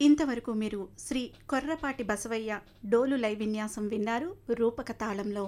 ఇంతవరకు మీరు శ్రీ కొర్రపాటి బసవయ్య డోలు లైవ్ విన్యాసం విన్నారు రూపక తాళంలో.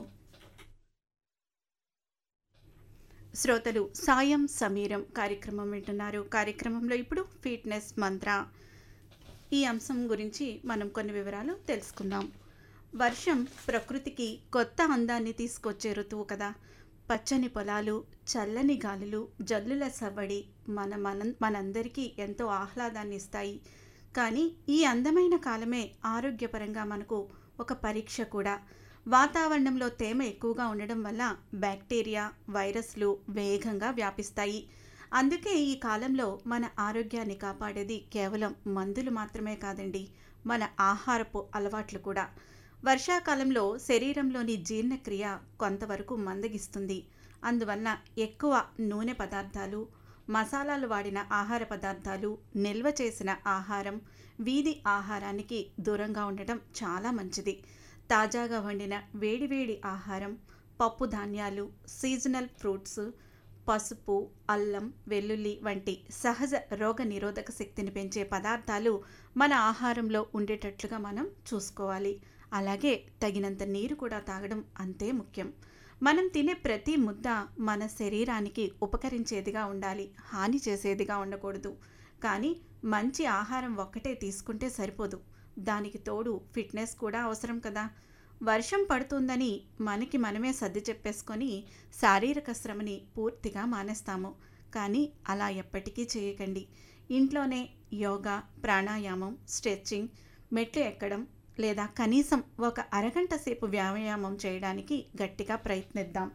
శ్రోతలు సాయం సమీరం కార్యక్రమం వింటున్నారు. కార్యక్రమంలో ఇప్పుడు ఫిట్నెస్ మంత్ర ఈ అంశం గురించి మనం కొన్ని వివరాలు తెలుసుకుందాం. వర్షం ప్రకృతికి కొత్త అందాన్ని తీసుకొచ్చే ఋతువు కదా. పచ్చని పొలాలు, చల్లని గాలులు, జల్లుల సవ్వడి మనందరికీ ఎంతో ఆహ్లాదాన్ని ఇస్తాయి. కానీ ఈ అందమైన కాలమే ఆరోగ్యపరంగా మనకు ఒక పరీక్ష కూడా. వాతావరణంలో తేమ ఎక్కువగా ఉండడం వల్ల బ్యాక్టీరియా, వైరస్లు వేగంగా వ్యాపిస్తాయి. అందుకే ఈ కాలంలో మన ఆరోగ్యాన్ని కాపాడేది కేవలం మందులు మాత్రమే కాదండి, మన ఆహారపు అలవాట్లు కూడా. వర్షాకాలంలో శరీరంలోని జీర్ణక్రియ కొంతవరకు మందగిస్తుంది. అందువల్ల ఎక్కువ నూనె పదార్థాలు, మసాలాలు వాడిన ఆహార పదార్థాలు, నిల్వ చేసిన ఆహారం, వీధి ఆహారానికి దూరంగా ఉండటం చాలా మంచిది. తాజాగా వండిన వేడివేడి ఆహారం, పప్పు ధాన్యాలు, సీజనల్ ఫ్రూట్స్, పసుపు, అల్లం, వెల్లుల్లి వంటి సహజ రోగ నిరోధక శక్తిని పెంచే పదార్థాలు మన ఆహారంలో ఉండేటట్లుగా మనం చూసుకోవాలి. అలాగే తగినంత నీరు కూడా తాగడం అంతే ముఖ్యం. మనం తినే ప్రతి ముద్ద మన శరీరానికి ఉపకరించేదిగా ఉండాలి, హాని చేసేదిగా ఉండకూడదు. కానీ మంచి ఆహారం ఒక్కటే తీసుకుంటే సరిపోదు, దానికి తోడు ఫిట్నెస్ కూడా అవసరం కదా. వర్షం పడుతుందని మనకి మనమే సర్ది చెప్పేసుకొని శారీరక శ్రమని పూర్తిగా మానేస్తాము. కానీ అలా ఎప్పటికీ చేయకండి. ఇంట్లోనే యోగా, ప్రాణాయామం, స్ట్రెచ్చింగ్, మెట్లు ఎక్కడం లేదా కనీసం ఒక అరగంట సేపు వ్యాయామం చేయడానికి గట్టిగా ప్రయత్నిద్దాం.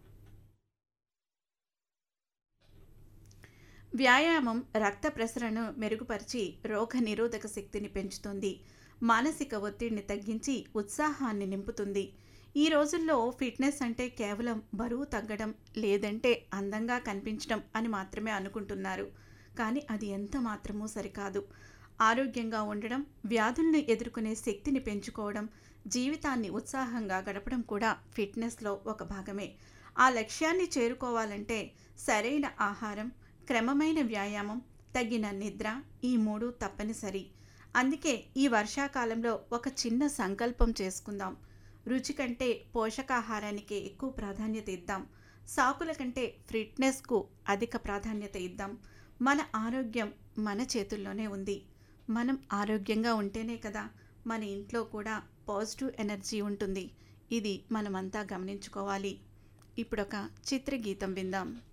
వ్యాయామం రక్త ప్రసరణను మెరుగుపరిచి రోగ నిరోధక శక్తిని పెంచుతుంది. మానసిక ఒత్తిడిని తగ్గించి ఉత్సాహాన్ని నింపుతుంది. ఈ రోజుల్లో ఫిట్నెస్ అంటే కేవలం బరువు తగ్గడం లేదంటే అందంగా కనిపించడం అని మాత్రమే అనుకుంటున్నారు. కానీ అది ఎంత మాత్రమూ సరికాదు. ఆరోగ్యంగా ఉండడం, వ్యాధుల్ని ఎదుర్కొనే శక్తిని పెంచుకోవడం, జీవితాన్ని ఉత్సాహంగా గడపడం కూడా ఫిట్నెస్లో ఒక భాగమే. ఆ లక్ష్యాన్ని చేరుకోవాలంటే సరైన ఆహారం, క్రమమైన వ్యాయామం, తగిన నిద్ర, ఈ మూడు తప్పనిసరి. అందుకే ఈ వర్షాకాలంలో ఒక చిన్న సంకల్పం చేసుకుందాం. రుచి కంటే పోషకాహారానికి ఎక్కువ ప్రాధాన్యత ఇద్దాం. సాకుల కంటే ఫిట్నెస్కు అధిక ప్రాధాన్యత ఇద్దాం. మన ఆరోగ్యం మన చేతుల్లోనే ఉంది. మనం ఆరోగ్యంగా ఉంటేనే కదా మన ఇంట్లో కూడా పాజిటివ్ ఎనర్జీ ఉంటుంది. ఇది మనమంతా గమనించుకోవాలి. ఇప్పుడొక చిత్రగీతం విందాం.